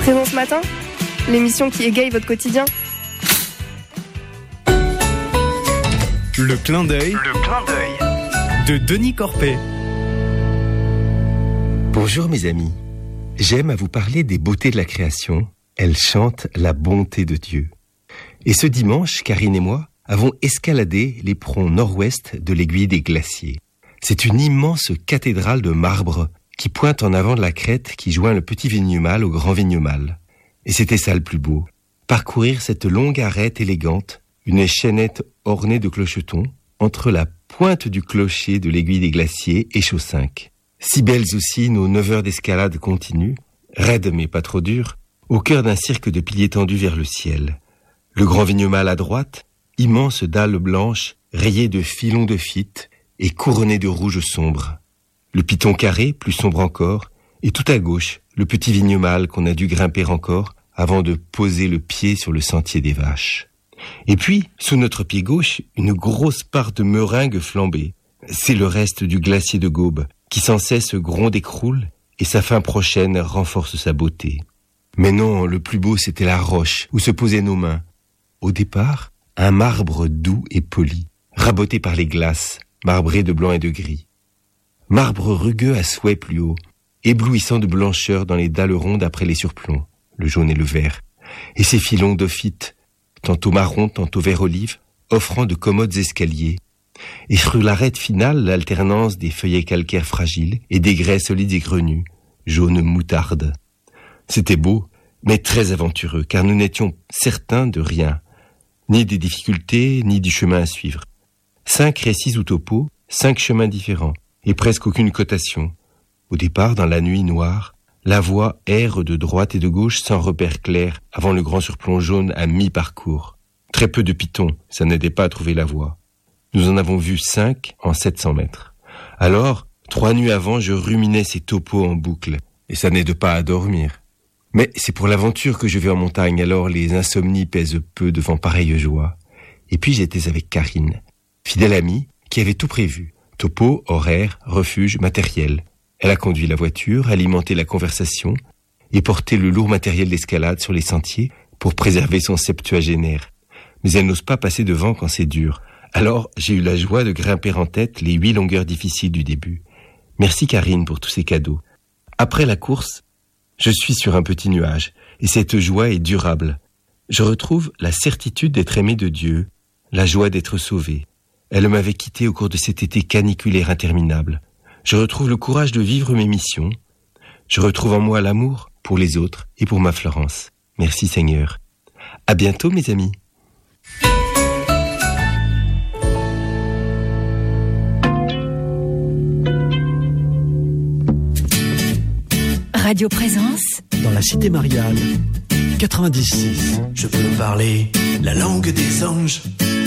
Présence Matin, l'émission qui égaye votre quotidien. Le clin d'œil de Denis Corpet. Bonjour mes amis, j'aime à vous parler des beautés de la création. Elle chante la bonté de Dieu. Et ce dimanche, Karine et moi avons escaladé les l'éperon nord-ouest de l'aiguille des glaciers. C'est une immense cathédrale de marbre qui pointe en avant de la crête qui joint le petit Vignemale au grand Vignemale. Et c'était ça le plus beau. Parcourir cette longue arête élégante, une chaînette ornée de clochetons, entre la pointe du clocher de l'aiguille des glaciers et Chaussinck. Si belles aussi nos 9 heures d'escalade continue, raides mais pas trop dures, au cœur d'un cirque de piliers tendus vers le ciel. Le grand Vignemale à droite, immense dalle blanche, rayée de filons de phite et couronnée de rouge sombre. Le piton carré, plus sombre encore, et tout à gauche, le petit Vignemale qu'on a dû grimper encore avant de poser le pied sur le sentier des vaches. Et puis, sous notre pied gauche, une grosse part de meringue flambée. C'est le reste du glacier de Gaube, qui sans cesse gronde et croule, et sa fin prochaine renforce sa beauté. Mais non, le plus beau c'était la roche, où se posaient nos mains. Au départ, un marbre doux et poli, raboté par les glaces, marbré de blanc et de gris. Marbre rugueux à souhait plus haut, éblouissant de blancheur dans les dalles rondes après les surplombs, le jaune et le vert, et ses filons d'ophyte, tantôt marron, tantôt vert olive, offrant de commodes escaliers, et sur l'arête finale l'alternance des feuillets calcaires fragiles et des grès solides et grenus, jaune moutarde. C'était beau, mais très aventureux, car nous n'étions certains de rien, ni des difficultés, ni du chemin à suivre. 5 récits ou topos, 5 chemins différents, et presque aucune cotation. Au départ, dans la nuit noire, la voie erre de droite et de gauche sans repère clair, avant le grand surplomb jaune à mi-parcours. Très peu de pitons, ça n'aidait pas à trouver la voie. Nous en avons vu 5 en 700 mètres. Alors, 3 nuits avant, je ruminais ces topos en boucle, et ça n'aide pas à dormir. Mais c'est pour l'aventure que je vais en montagne, alors les insomnies pèsent peu devant pareille joie. Et puis j'étais avec Karine, fidèle amie, qui avait tout prévu. Topo, horaire, refuge, matériel. Elle a conduit la voiture, alimenté la conversation et porté le lourd matériel d'escalade sur les sentiers pour préserver son septuagénaire. Mais elle n'ose pas passer devant quand c'est dur. Alors j'ai eu la joie de grimper en tête les 8 longueurs difficiles du début. Merci Karine pour tous ces cadeaux. Après la course, je suis sur un petit nuage et cette joie est durable. Je retrouve la certitude d'être aimé de Dieu, la joie d'être sauvé. Elle m'avait quitté au cours de cet été caniculaire interminable. Je retrouve le courage de vivre mes missions. Je retrouve en moi l'amour pour les autres et pour ma Florence. Merci Seigneur. À bientôt mes amis. Radio Présence dans la Cité Mariale 96. Je peux parler la langue des anges.